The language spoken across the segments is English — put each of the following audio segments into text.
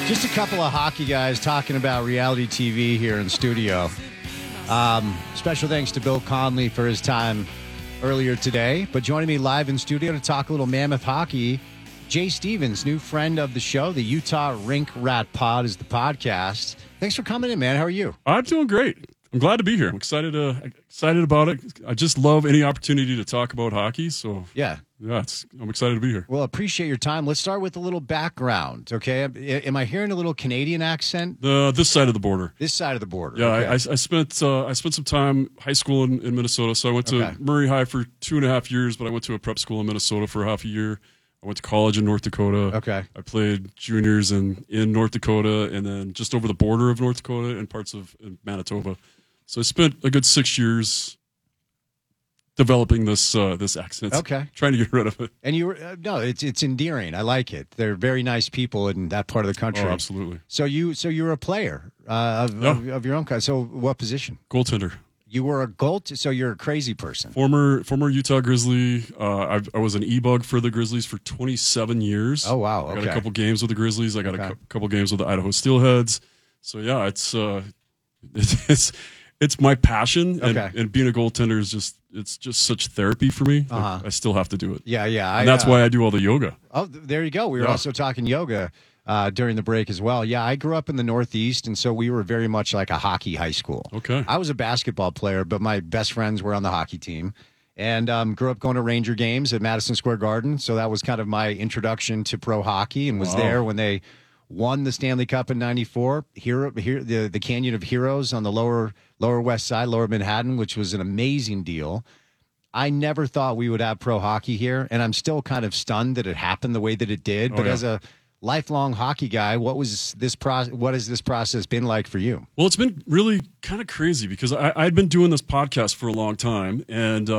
Just a couple of hockey guys talking about reality TV here in studio. Special thanks to Bill Conley for his time earlier today. But joining me live in studio to talk a little Mammoth hockey, Jay Stevens, new friend of the show. The Utah Rink Rat Pod is the podcast. Thanks for coming in, man. How are you? I'm doing great. I'm glad to be here. I'm excited about it. I just love any opportunity to talk about hockey. So Yeah, I'm excited to be here. well, appreciate your time. Let's start with a little background, okay? Am I hearing a little Canadian accent? This side of the border. This side of the border. Yeah, okay. I spent some time high school in Minnesota. So I went to Murray High for 2.5 years, but I went to a prep school in Minnesota for half a year. I went to college in North Dakota. Okay. I played juniors in North Dakota and then just over the border of North Dakota and parts of Manitoba. So I spent a good 6 years developing this accent. Okay. Trying to get rid of it. And you were no, it's endearing. I like it. They're very nice people in that part of the country. Oh, absolutely. So you were a player of your own kind. So what position? Goaltender. You were a goal. So you're a crazy person. Former Utah Grizzly. I was an e-bug for the Grizzlies for 27 years. Oh wow! I Okay. got a couple games with the Grizzlies. I got a couple games with the Idaho Steelheads. So yeah, it's my passion, and being a goaltender is just such therapy for me. Like, I still have to do it. Yeah. And that's why I do all the yoga. Oh, there you go. We were also talking yoga during the break as well. Yeah, I grew up in the Northeast, and so we were very much like a hockey high school. Okay. I was a basketball player, but my best friends were on the hockey team. And grew up going to Ranger games at Madison Square Garden. So that was kind of my introduction to pro hockey, and was there when they won the Stanley Cup in '94. Here, the Canyon of Heroes on the lower West Side, lower Manhattan, which was an amazing deal. I never thought we would have pro hockey here, and I'm still kind of stunned that it happened the way that it did. But as a lifelong hockey guy, what has this process been like for you? Well, it's been really kind of crazy because I'd been doing this podcast for a long time, and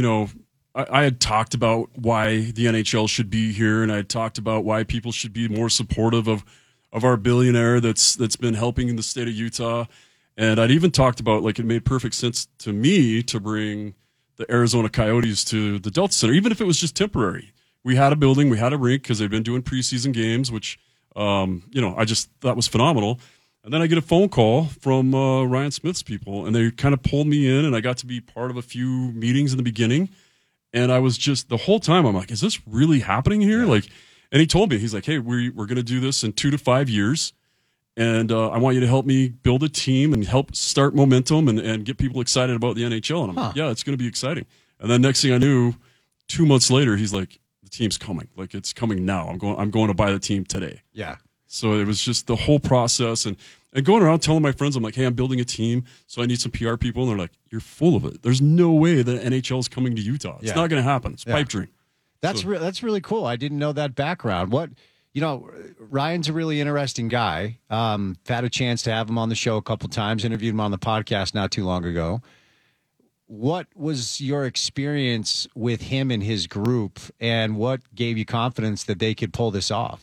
I had talked about why the NHL should be here, and I had talked about why people should be more supportive of our billionaire that's been helping in the state of Utah. And I'd even talked about, like, it made perfect sense to me to bring the Arizona Coyotes to the Delta Center, even if it was just temporary. We had a building, we had a rink because they've been doing preseason games, which, I just thought was phenomenal. And then I get a phone call from Ryan Smith's people, and they kind of pulled me in, and I got to be part of a few meetings in the beginning. And I was just, the whole time, I'm like, is this really happening here? Yeah. And he told me, he's like, hey, we're going to do this in 2 to 5 years. And I want you to help me build a team and help start momentum and get people excited about the NHL. And I'm like, yeah, it's going to be exciting. And then next thing I knew, 2 months later, he's like, the team's coming. Like, it's coming now. I'm going to buy the team today. Yeah. So it was just the whole process. And going around telling my friends, I'm like, hey, I'm building a team, so I need some PR people. And they're like, you're full of it. There's no way the NHL is coming to Utah. It's not going to happen. It's a pipe dream. That's really cool. I didn't know that background. Ryan's a really interesting guy. Had a chance to have him on the show a couple times, interviewed him on the podcast not too long ago. What was your experience with him and his group, and what gave you confidence that they could pull this off?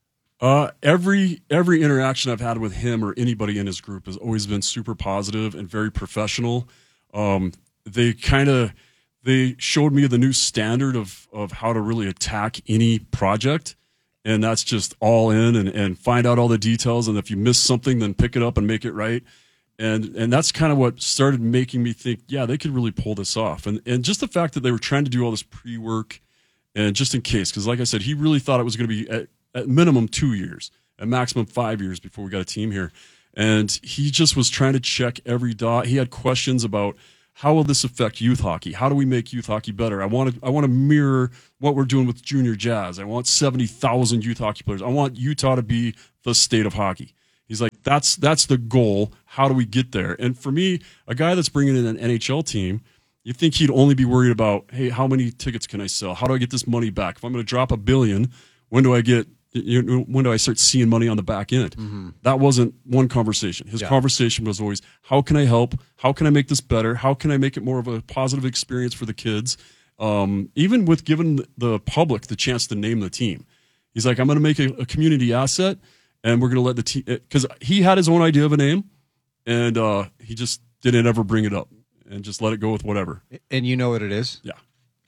Every interaction I've had with him or anybody in his group has always been super positive and very professional. They showed me the new standard of how to really attack any project. And that's just all in and find out all the details. And if you miss something, then pick it up and make it right. And that's kind of what started making me think, yeah, they could really pull this off. And just the fact that they were trying to do all this pre-work and just in case, because like I said, he really thought it was going to be at minimum 2 years, at maximum 5 years before we got a team here. And he just was trying to check every dot. He had questions about, how will this affect youth hockey? How do we make youth hockey better? I want to mirror what we're doing with Junior Jazz. I want 70,000 youth hockey players. I want Utah to be the state of hockey. He's like, that's the goal. How do we get there? And for me, a guy that's bringing in an NHL team, you think he'd only be worried about, hey, how many tickets can I sell? How do I get this money back? If I'm going to drop $1 billion, when do I start seeing money on the back end? Mm-hmm. That wasn't one conversation. His conversation was always, how can I help? How can I make this better? How can I make it more of a positive experience for the kids? Even with giving the public the chance to name the team. He's like, I'm going to make a community asset, and we're going to let the team, because he had his own idea of a name, and he just didn't ever bring it up and just let it go with whatever. And you know what it is? Yeah.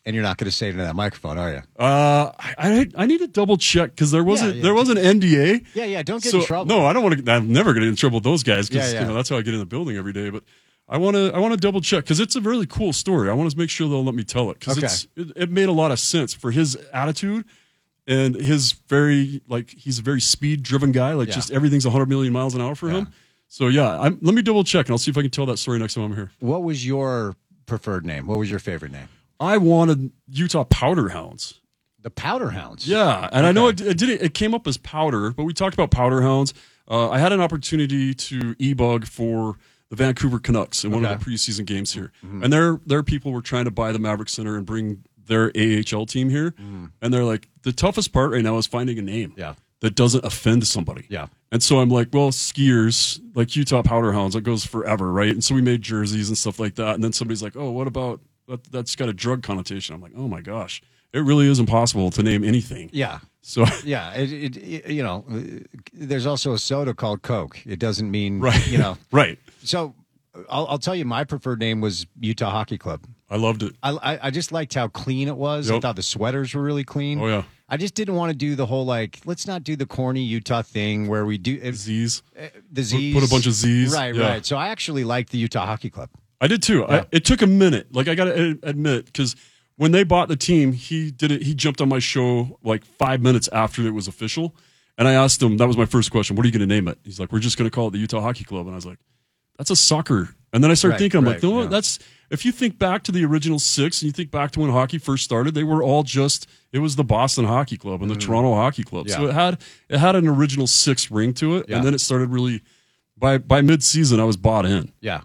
And you're not going to say it into that microphone, are you? I need to double check because there was Yeah. there was an NDA. Yeah. Don't get in trouble. No, I don't want to. I'm never going to get in trouble with those guys because Yeah. that's how I get in the building every day. But I want to double check because it's a really cool story. I want to make sure they'll let me tell it because it made a lot of sense for his attitude and his he's a very speed driven guy. Like just everything's 100 million miles an hour for him. So let me double check and I'll see if I can tell that story next time I'm here. What was your preferred name? What was your favorite name? I wanted Utah Powder Hounds. The Powder Hounds. Yeah, and I know it came up as Powder, but we talked about Powder Hounds. I had an opportunity to e-bug for the Vancouver Canucks in one of the preseason games here, and their people were trying to buy the Maverick Center and bring their AHL team here, and they're like, the toughest part right now is finding a name that doesn't offend somebody. Yeah. And so I'm like, well, skiers, like Utah Powder Hounds, that goes forever, right? And so we made jerseys and stuff like that, and then somebody's like, oh, what about that's got a drug connotation? I'm like, oh my gosh, it really is impossible to name anything. Yeah. So there's also a soda called Coke. It doesn't mean right. So I'll tell you, my preferred name was Utah Hockey Club. I loved it. I just liked how clean it was. Yep. I thought the sweaters were really clean. Oh yeah. I just didn't want to do the whole let's not do the corny Utah thing where we do Z's. The Z's. Put a bunch of Z's. Right. So I actually liked the Utah Hockey Club. I did too. Yeah. It took a minute. Like I got to admit, because when they bought the team, he did it. He jumped on my show like 5 minutes after it was official, and I asked him. That was my first question. What are you going to name it? He's like, we're just going to call it the Utah Hockey Club. And I was like, that's a soccer. And then I started thinking, I'm like, no, that's if you think back to the original six and you think back to when hockey first started, they were all it was the Boston Hockey Club and the Toronto Hockey Club. Yeah. So it had an original six ring to it, and then it started really. By mid-season, I was bought in. Yeah.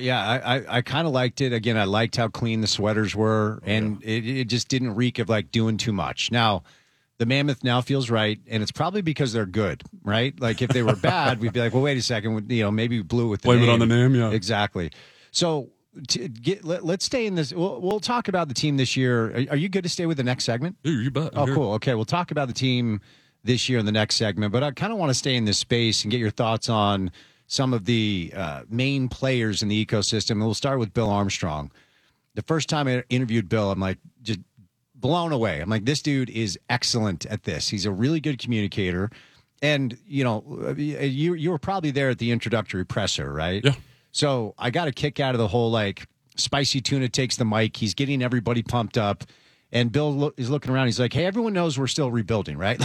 I kind of liked it. Again, I liked how clean the sweaters were, and it just didn't reek of doing too much. Now, the Mammoth now feels right, and it's probably because they're good, right? Like if they were bad, we'd be like, well, wait a second, maybe we blew with the blame name. It on the name, yeah, exactly. So let's stay in this. We'll talk about the team this year. Are you good to stay with the next segment? Yeah, you bet. Oh, cool. Okay, we'll talk about the team this year in the next segment, but I kind of want to stay in this space and get your thoughts on some of the main players in the ecosystem. And we'll start with Bill Armstrong. The first time I interviewed Bill, I'm like just blown away. I'm like, this dude is excellent at this. He's a really good communicator. And, you were probably there at the introductory presser, right? Yeah. So I got a kick out of the whole, Spicy Tuna takes the mic. He's getting everybody pumped up. And Bill is looking around. He's like, "Hey, everyone knows we're still rebuilding, right?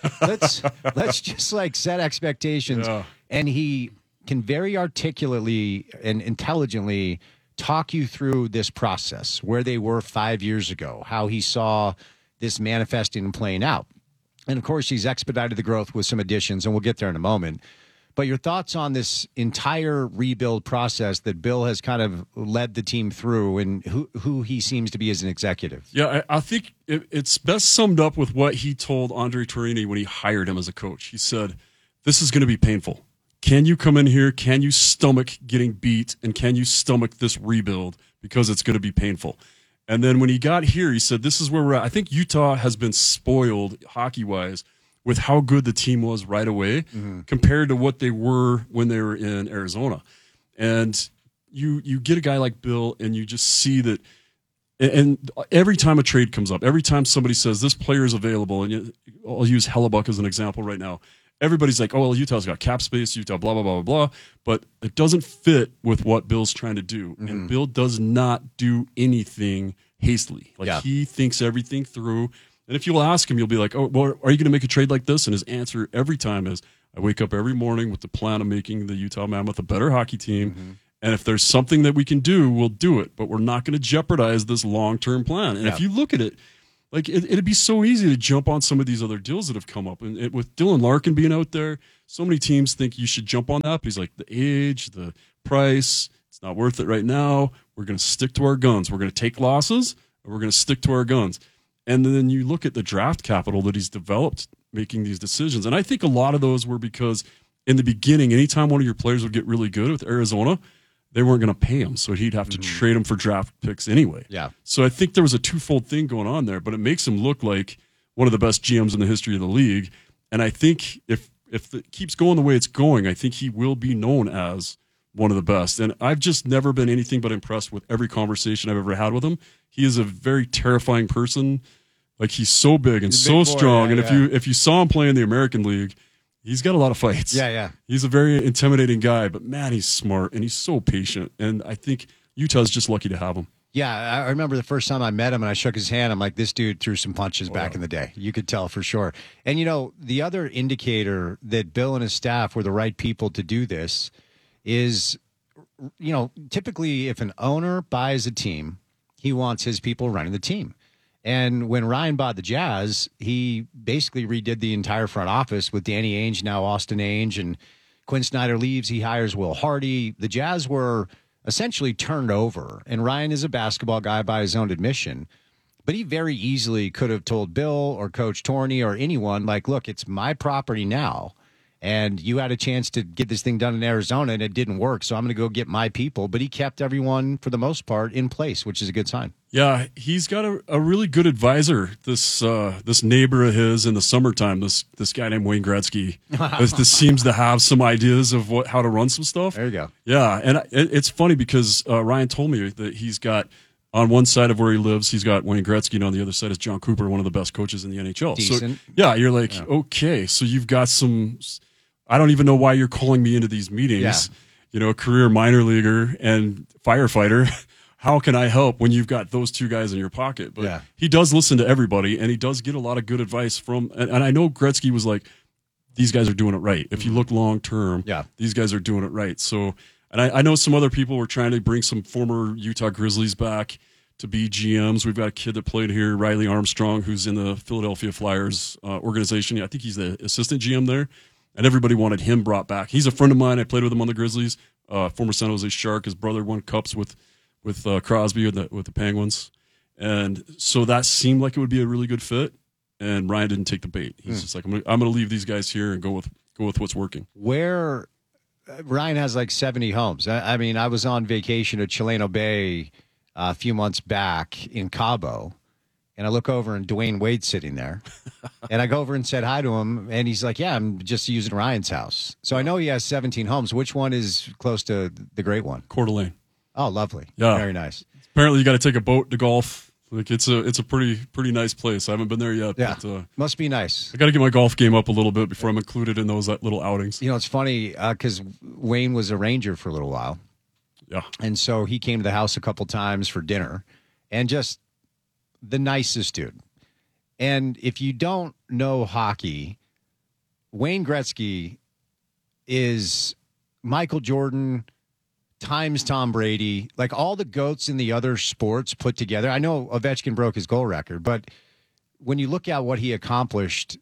Let's just set expectations." Yeah. And he can very articulately and intelligently talk you through this process, where they were 5 years ago, how he saw this manifesting and playing out. And of course, he's expedited the growth with some additions, and we'll get there in a moment. But your thoughts on this entire rebuild process that Bill has kind of led the team through, and who he seems to be as an executive? Yeah, I think it's best summed up with what he told Andre Torini when he hired him as a coach. He said, this is going to be painful. Can you come in here? Can you stomach getting beat? And can you stomach this rebuild? Because it's going to be painful. And then when he got here, he said, this is where we're at. I think Utah has been spoiled hockey-wise with how good the team was right away compared to what they were when they were in Arizona. And you get a guy like Bill and you just see that, and every time a trade comes up, every time somebody says this player is available, and I'll use Hellebuck as an example right now, everybody's like, oh, well, Utah's got cap space, Utah, blah, blah, blah, blah, blah. But it doesn't fit with what Bill's trying to do. And Bill does not do anything hastily. He thinks everything through. And if you'll ask him, you'll be like, oh, well, are you going to make a trade like this? And his answer every time is, I wake up every morning with the plan of making the Utah Mammoth a better hockey team. And if there's something that we can do, we'll do it. But we're not going to jeopardize this long-term plan. And if you look at it, it'd be so easy to jump on some of these other deals that have come up. And with Dylan Larkin being out there, so many teams think you should jump on that. But he's like, the age, the price, it's not worth it right now. We're going to stick to our guns. We're going to take losses, and we're going to stick to our guns. And then you look at the draft capital that he's developed making these decisions. And I think a lot of those were because in the beginning, anytime one of your players would get really good with Arizona, they weren't going to pay him. So he'd have to trade him for draft picks anyway. Yeah. So I think there was a twofold thing going on there, but it makes him look like one of the best GMs in the history of the league. And I think if it keeps going the way it's going, I think he will be known as one of the best. And I've just never been anything but impressed with every conversation I've ever had with him. He is a very terrifying person. Like, he's so big and so strong. And if you saw him play in the American League, he's got a lot of fights. Yeah. He's a very intimidating guy, but man, he's smart and he's so patient. And I think Utah's just lucky to have him. Yeah, I remember the first time I met him and I shook his hand. I'm like, this dude threw some punches back in the day. You could tell for sure. And, the other indicator that Bill and his staff were the right people to do this is, typically if an owner buys a team, he wants his people running the team. And when Ryan bought the Jazz, he basically redid the entire front office with Danny Ainge, now Austin Ainge, and Quinn Snyder leaves. He hires Will Hardy. The Jazz were essentially turned over. And Ryan is a basketball guy by his own admission. But he very easily could have told Bill or Coach Torney or anyone, like, look, it's my property now. And you had a chance to get this thing done in Arizona, and it didn't work. So I'm going to go get my people. But he kept everyone, for the most part, in place, which is a good sign. Yeah, he's got a really good advisor. This neighbor of his in the summertime, this guy named Wayne Gretzky, this seems to have some ideas of how to run some stuff. There you go. Yeah, and it's funny because Ryan told me that he's got, on one side of where he lives, he's got Wayne Gretzky, and on the other side is John Cooper, one of the best coaches in the NHL. Decent. So, yeah, you're like, okay, so you've got some. I don't even know why you're calling me into these meetings. Yeah. Career minor leaguer and firefighter. How can I help when you've got those two guys in your pocket? But he does listen to everybody, and he does get a lot of good advice from. And I know Gretzky was like, these guys are doing it right. If you look long term, these guys are doing it right. So, and I know some other people were trying to bring some former Utah Grizzlies back to be GMs. We've got a kid that played here, Riley Armstrong, who's in the Philadelphia Flyers organization. I think he's the assistant GM there. And everybody wanted him brought back. He's a friend of mine. I played with him on the Grizzlies. Former San Jose Shark. His brother won cups with Crosby with the Penguins. And so that seemed like it would be a really good fit. And Ryan didn't take the bait. He's just like, I'm going to leave these guys here and go with what's working. Where Ryan has like 70 homes. I mean, I was on vacation at Chileno Bay a few months back in Cabo. And I look over and Dwayne Wade's sitting there. And I go over and said hi to him. And he's like, yeah, I'm just using Ryan's house. So I know he has 17 homes. Which one is close to the great one? Coeur d'Alene. Oh, lovely. Yeah. Very nice. Apparently you got to take a boat to golf. Like it's a pretty nice place. I haven't been there yet. Yeah. But, must be nice. I got to get my golf game up a little bit before I'm included in those little outings. It's funny because Wayne was a Ranger for a little while. Yeah. And so he came to the house a couple times for dinner and just the nicest dude. And if you don't know hockey, Wayne Gretzky is Michael Jordan times Tom Brady, like all the GOATs in the other sports put together. I know Ovechkin broke his goal record, but when you look at what he accomplished,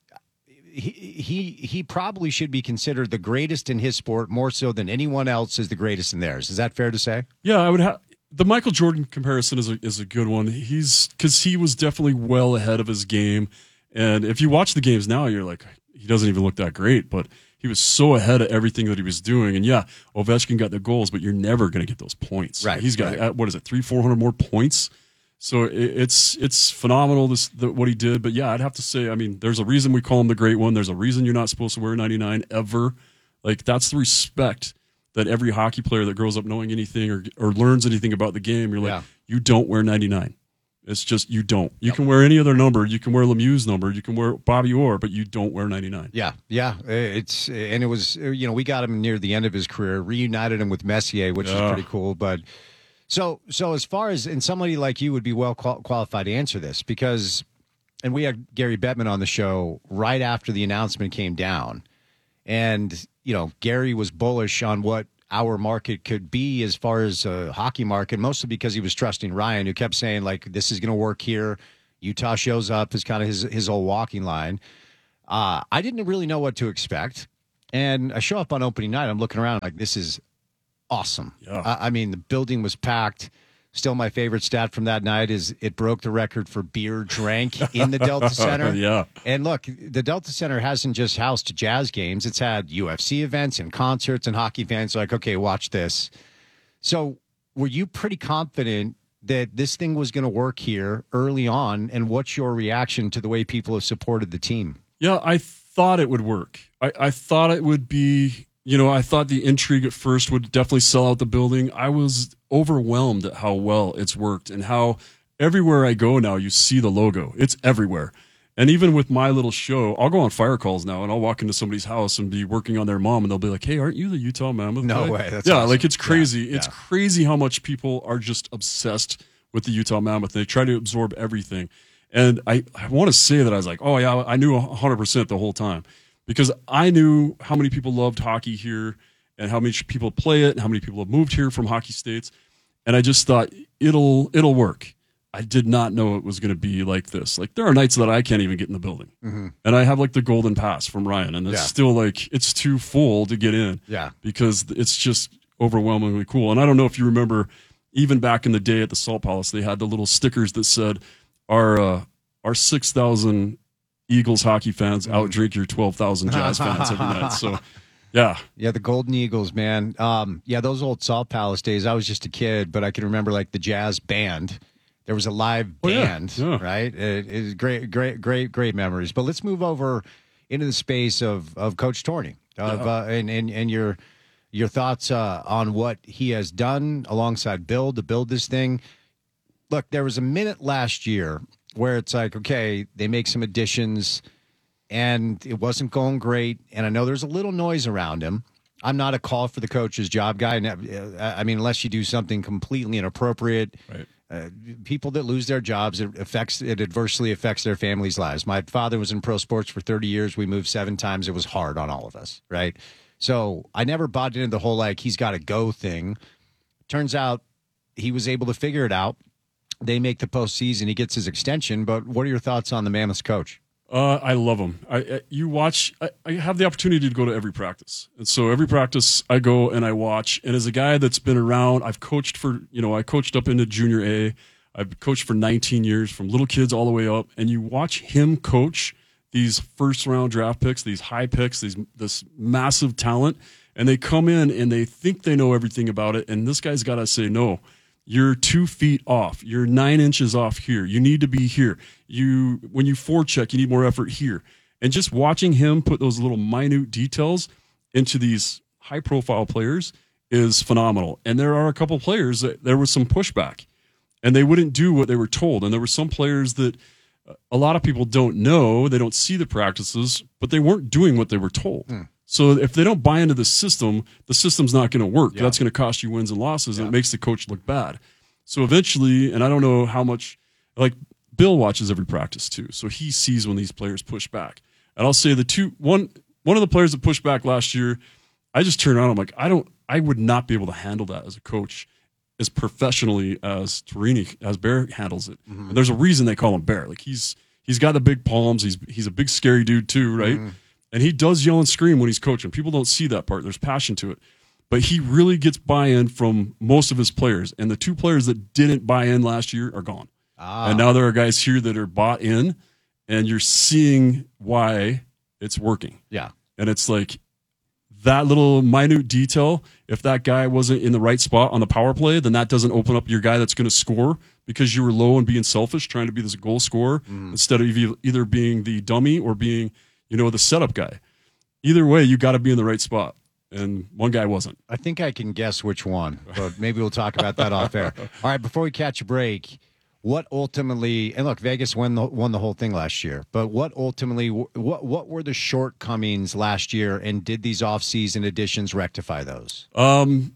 he probably should be considered the greatest in his sport more so than anyone else is the greatest in theirs. Is that fair to say? Yeah, I would have. The Michael Jordan comparison is a good one. Because he was definitely well ahead of his game. And if you watch the games now, you're like, he doesn't even look that great, but he was so ahead of everything that he was doing. And yeah, Ovechkin got the goals, but you're never going to get those points. Right. He's got, 300-400 more points. So it's phenomenal what he did. But yeah, I'd have to say, I mean, there's a reason we call him the great one. There's a reason you're not supposed to wear 99 ever. Like, that's the respect that every hockey player that grows up knowing anything or learns anything about the game, you're like, you don't wear 99. It's just, you don't. You can wear any other number. You can wear Lemieux's number. You can wear Bobby Orr, but you don't wear 99. Yeah. It was, we got him near the end of his career, reunited him with Messier, which is pretty cool. But so as far as, and somebody like you would be well qualified to answer this because, and we had Gary Bettman on the show right after the announcement came down. And, Gary was bullish on what our market could be as far as a hockey market, mostly because he was trusting Ryan, who kept saying, like, this is going to work here. Utah shows up is kind of his old walking line. I didn't really know what to expect. And I show up on opening night. I'm looking around like, this is awesome. Yeah. I mean, the building was packed. Still, my favorite stat from that night is it broke the record for beer drank in the Delta Center. Yeah. And look, the Delta Center hasn't just housed Jazz games. It's had UFC events and concerts, and hockey fans are like, okay, watch this. So were you pretty confident that this thing was going to work here early on? And what's your reaction to the way people have supported the team? Yeah, I thought it would work. I thought it would be, I thought the intrigue at first would definitely sell out the building. I was overwhelmed at how well it's worked and how everywhere I go now, you see the logo. It's everywhere. And even with my little show, I'll go on fire calls now and I'll walk into somebody's house and be working on their mom and they'll be like, "Hey, aren't you the Utah Mammoth No guy?" way. That's yeah, awesome. like it's crazy. Yeah, it's crazy how much people are just obsessed with the Utah Mammoth. They try to absorb everything. And I want to say that I was like, oh yeah, I knew 100% the whole time because I knew how many people loved hockey here and how many people play it and how many people have moved here from hockey states. And I just thought it'll work. I did not know it was going to be like this. Like there are nights that I can't even get in the building, and I have like the golden pass from Ryan, and it's still like it's too full to get in. Yeah, because it's just overwhelmingly cool. And I don't know if you remember, even back in the day at the Salt Palace, they had the little stickers that said, "Our 6,000 Eagles hockey fans outdrink your 12,000 Jazz fans every night." So. Yeah, the Golden Eagles, man. Those old Salt Palace days. I was just a kid, but I can remember like the jazz band. There was a live band, right? It is great memories. But let's move over into the space of Coach Torney and your thoughts on what he has done alongside Bill to build this thing. Look, there was a minute last year where it's like, okay, they make some additions, and it wasn't going great. And I know there's a little noise around him. I'm not a call for the coach's job guy. I mean, unless you do something completely inappropriate. Right. People that lose their jobs, it adversely affects their families' lives. My father was in pro sports for 30 years. We moved 7 times. It was hard on all of us, right? So I never bought into the whole, like, he's got to go thing. Turns out he was able to figure it out. They make the postseason. He gets his extension. But what are your thoughts on the Mammoths coach? I love him. I have the opportunity to go to every practice. And so every practice I go and I watch. And as a guy that's been around, I've coached I coached up into junior A. I've coached for 19 years from little kids all the way up. And you watch him coach these first round draft picks, these high picks, this massive talent. And they come in and they think they know everything about it. And this guy's got to say, no, you're 2 feet off. You're 9 inches off here. You need to be here. When you forecheck, you need more effort here. And just watching him put those little minute details into these high-profile players is phenomenal. And there are a couple players that there was some pushback, and they wouldn't do what they were told. And there were some players that a lot of people don't know. They don't see the practices, but they weren't doing what they were told. So if they don't buy into the system's not going to work. Yeah. That's going to cost you wins and losses, and it makes the coach look bad. So eventually, and I don't know how much, like Bill watches every practice too, so he sees when these players push back. And I'll say one of the players that pushed back last year, I just turned around. I'm like, I would not be able to handle that as a coach as professionally as as Bear handles it. And there's a reason they call him Bear. Like he's got the big palms. He's a big scary dude too, right? And he does yell and scream when he's coaching. People don't see that part. There's passion to it. But he really gets buy-in from most of his players. And the 2 players that didn't buy in last year are gone. And now there are guys here that are bought in, and you're seeing why it's working. Yeah. And it's like that little minute detail, if that guy wasn't in the right spot on the power play, then that doesn't open up your guy that's going to score because you were low and being selfish, trying to be this goal scorer instead of either being the dummy or being – the setup guy. Either way, you got to be in the right spot. And one guy wasn't. I think I can guess which one, but maybe we'll talk about that off air. All right, before we catch a break, what ultimately, and look, Vegas won the whole thing last year, but what were the shortcomings last year, and did these offseason additions rectify those? I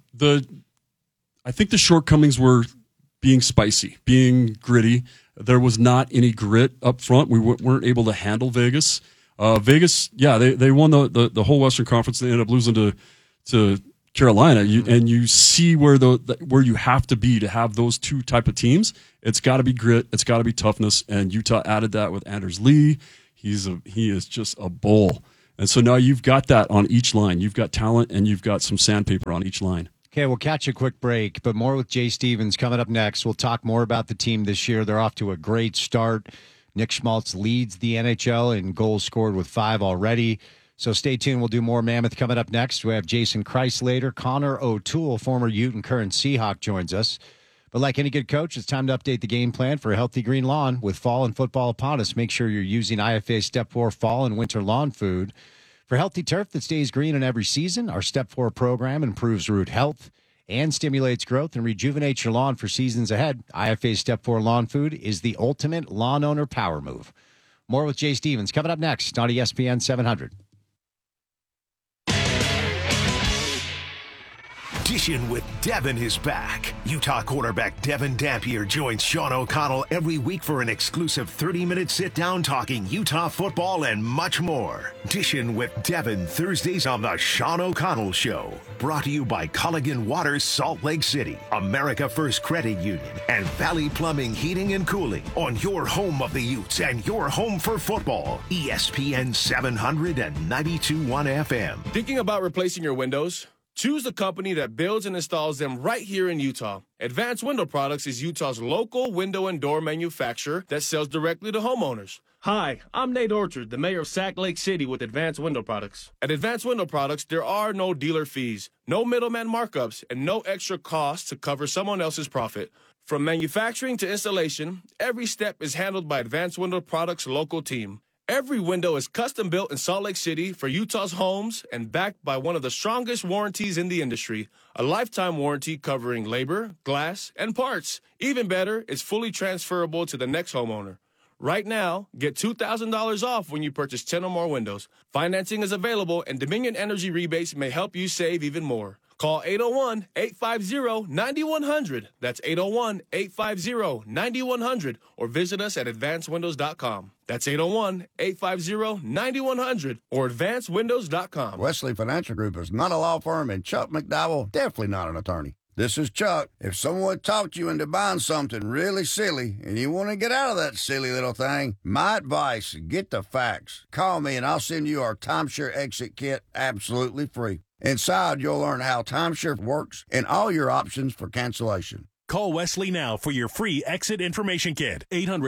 think the shortcomings were being spicy, being gritty. There was not any grit up front. We weren't able to handle Vegas. Vegas, they won the whole Western Conference. They ended up losing to Carolina. And you see where you have to be to have those 2 type of teams. It's got to be grit. It's got to be toughness. And Utah added that with Anders Lee. He is just a bull. And so now you've got that on each line. You've got talent and you've got some sandpaper on each line. Okay, we'll catch a quick break, but more with Jay Stevens coming up next. We'll talk more about the team this year. They're off to a great start. Nick Schmaltz leads the NHL in goals scored with 5 already. So stay tuned. We'll do more Mammoth coming up next. We have Jason Kreis later. Connor O'Toole, former Ute and current Seahawk, joins us. But like any good coach, it's time to update the game plan for a healthy green lawn. With fall and football upon us, make sure you're using IFA Step 4 fall and winter lawn food. For healthy turf that stays green in every season, our Step 4 program improves root health and stimulates growth and rejuvenates your lawn for seasons ahead. IFA's Step 4 lawn food is the ultimate lawn owner power move. More with Jay Stevens coming up next on ESPN 700. Dishing with Devin is back. Utah quarterback Devin Dampier joins Sean O'Connell every week for an exclusive 30-minute sit-down talking Utah football and much more. Dishing with Devin Thursdays on the Sean O'Connell Show. Brought to you by Culligan Waters Salt Lake City, America First Credit Union, and Valley Plumbing Heating and Cooling on your home of the Utes and your home for football. ESPN 700 and 92.1 FM. Thinking about replacing your windows? Choose the company that builds and installs them right here in Utah. Advanced Window Products is Utah's local window and door manufacturer that sells directly to homeowners. Hi, I'm Nate Orchard, the mayor of Sac Lake City with Advanced Window Products. At Advanced Window Products, there are no dealer fees, no middleman markups, and no extra costs to cover someone else's profit. From manufacturing to installation, every step is handled by Advanced Window Products' local team. Every window is custom built in Salt Lake City for Utah's homes and backed by one of the strongest warranties in the industry, a lifetime warranty covering labor, glass, and parts. Even better, it's fully transferable to the next homeowner. Right now, get $2,000 off when you purchase 10 or more windows. Financing is available, and Dominion Energy rebates may help you save even more. Call 801-850-9100. That's 801-850-9100. Or visit us at advancedwindows.com. That's 801-850-9100 or advancedwindows.com. Wesley Financial Group is not a law firm, and Chuck McDowell definitely not an attorney. This is Chuck. If someone talked you into buying something really silly and you want to get out of that silly little thing, my advice, get the facts. Call me and I'll send you our timeshare exit kit absolutely free. Inside, you'll learn how timeshare works and all your options for cancellation. Call Wesley now for your free exit information kit.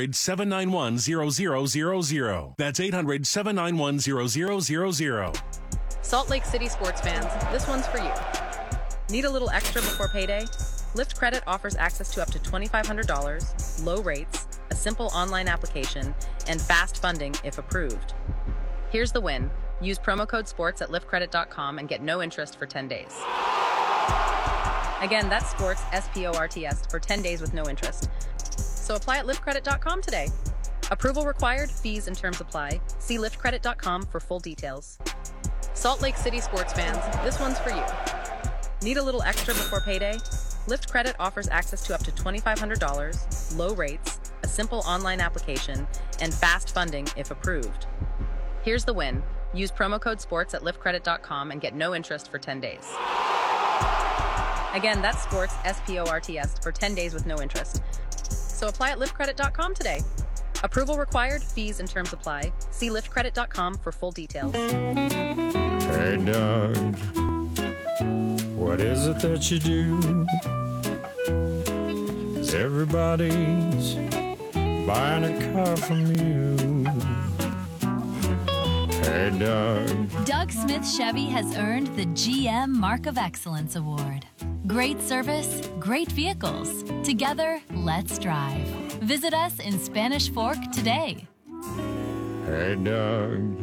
800-791-0000. That's 800-791-0000. Salt Lake City sports fans, this one's for you. Need a little extra before payday? Lyft Credit offers access to up to $2,500, low rates, a simple online application, and fast funding if approved. Here's the win. Use promo code SPORTS at liftcredit.com and get no interest for 10 days. Again, that's SPORTS, SPORTS, for 10 days with no interest. So apply at liftcredit.com today. Approval required, fees and terms apply. See liftcredit.com for full details. Salt Lake City sports fans, this one's for you. Need a little extra before payday? Lyft Credit offers access to up to $2,500, low rates, a simple online application, and fast funding if approved. Here's the win. Use promo code SPORTS at liftcredit.com and get no interest for 10 days. Again, that's SPORTS, SPORTS, for 10 days with no interest. So apply at liftcredit.com today. Approval required, fees and terms apply. See liftcredit.com for full details. Hey, Doug, what is it that you do? 'Cause everybody's buying a car from you. Hey, Doug. Doug Smith Chevy has earned the GM Mark of Excellence Award. Great service, great vehicles. Together, let's drive. Visit us in Spanish Fork today. Hey, Doug.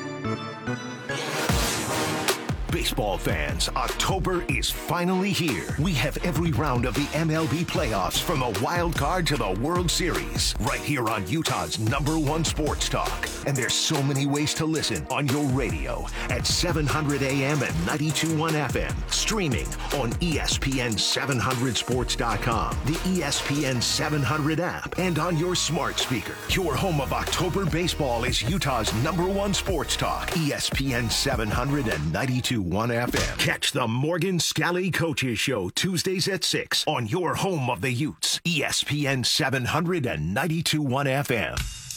Baseball fans, October is finally here. We have every round of the MLB playoffs from the wild card to the World Series right here on Utah's #1 sports talk. And there's so many ways to listen on your radio at 700 AM and 92.1 FM. Streaming on ESPN700sports.com, the ESPN 700 app, and on your smart speaker. Your home of October baseball is Utah's #1 sports talk, ESPN 700 and 92.1 FM. Catch the Morgan Scally Coaches Show Tuesdays at 6 on your home of the Utes, ESPN 700 and 92.1 FM.